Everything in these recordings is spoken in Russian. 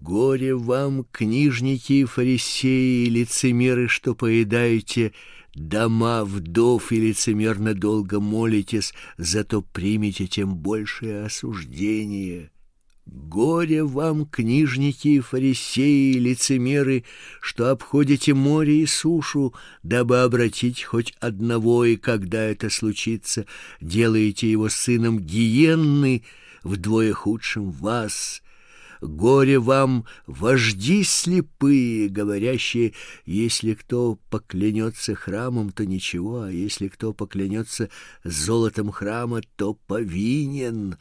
Горе вам, книжники и фарисеи, лицемеры, что поедаете дома вдов и лицемерно долго молитесь, зато примете тем большее осуждение. Горе вам, книжники и фарисеи, лицемеры, что обходите море и сушу, дабы обратить хоть одного, и когда это случится, делаете его сыном гиенны, вдвое худшим вас. Горе вам, вожди слепые, говорящие: если кто поклянется храмом, то ничего, а если кто поклянется золотом храма, то повинен.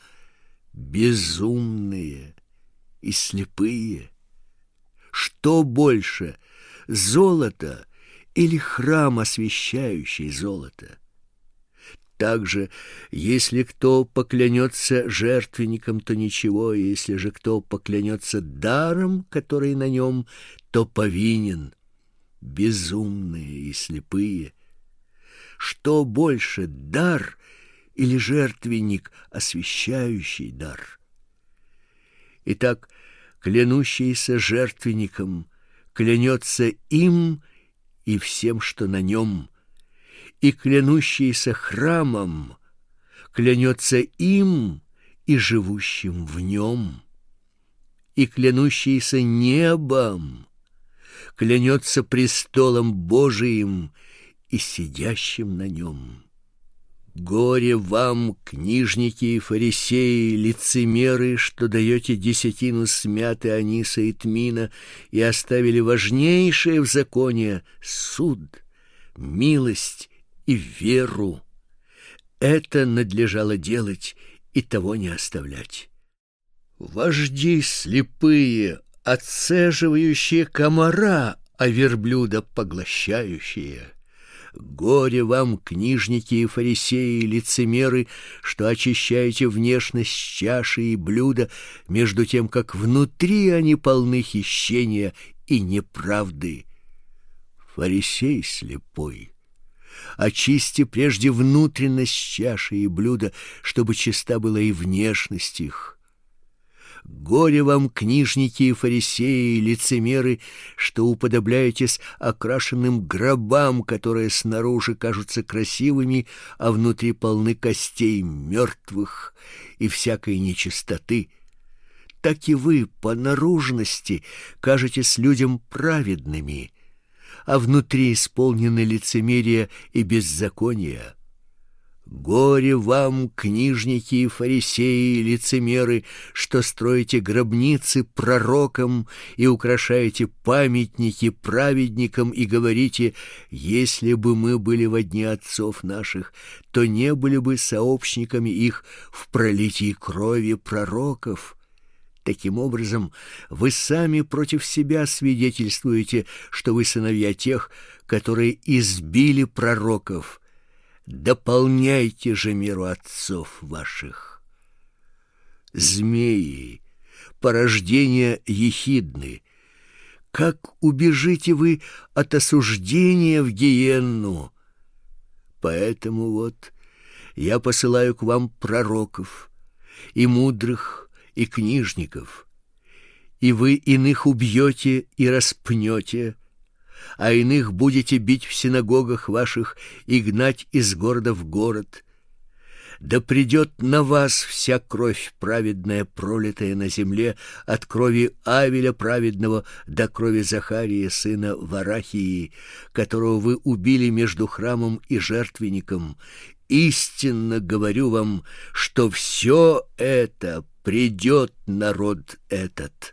Безумные и слепые! Что больше, золото или храм, освящающий золото? Также, если кто поклянется жертвенником, то ничего, если же кто поклянется даром, который на нем, то повинен. Безумные и слепые! Что больше, дар или жертвенник, освящающий дар? Итак, клянущийся жертвенником клянется им и всем, что на нем, и клянущийся храмом клянется им и живущим в нем, и клянущийся небом клянется престолом Божиим и сидящим на нем. Горе вам, книжники и фарисеи, лицемеры, что даете десятину с мяты, аниса и тмина и оставили важнейшее в законе — суд, милость и веру. Это надлежало делать и того не оставлять. Вожди слепые, отцеживающие комара, а верблюда поглощающие! Горе вам, книжники и фарисеи, лицемеры, что очищаете внешность чаши и блюда, между тем, как внутри они полны хищения и неправды. Фарисей слепой, очисти прежде внутренность чаши и блюда, чтобы чиста была и внешность их. Горе вам, книжники и фарисеи, лицемеры, что уподобляетесь окрашенным гробам, которые снаружи кажутся красивыми, а внутри полны костей мертвых и всякой нечистоты. Так и вы по наружности кажетесь людям праведными, а внутри исполнены лицемерия и беззакония. Горе вам, книжники и фарисеи, лицемеры, что строите гробницы пророкам и украшаете памятники праведникам и говорите: если бы мы были во дни отцов наших, то не были бы сообщниками их в пролитии крови пророков. Таким образом, вы сами против себя свидетельствуете, что вы сыновья тех, которые избили пророков. Дополняйте же меру отцов ваших. Змеи, порождения ехидны, как убежите вы от осуждения в гиенну? Поэтому вот я посылаю к вам пророков, и мудрых, и книжников, и вы иных убьете и распнете, а иных будете бить в синагогах ваших и гнать из города в город. Да придет на вас вся кровь праведная, пролитая на земле, от крови Авеля праведного до крови Захария, сына Варахии, которого вы убили между храмом и жертвенником. Истинно говорю вам, что все это придет народ этот.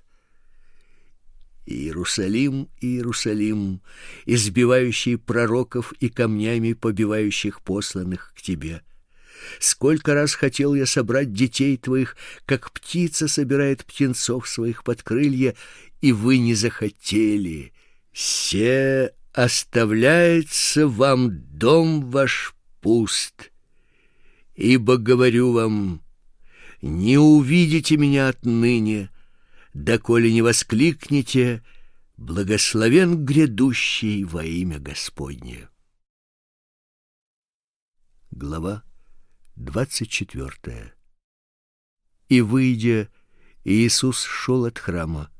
Иерусалим, Иерусалим, избивающий пророков и камнями побивающих посланных к тебе! Сколько раз хотел я собрать детей твоих, как птица собирает птенцов своих под крылья, и вы не захотели. Се оставляется вам дом ваш пуст, ибо говорю вам, не увидите меня отныне, доколе не воскликнете: благословен грядущий во имя Господне. Глава 24. И выйдя, Иисус шел от храма,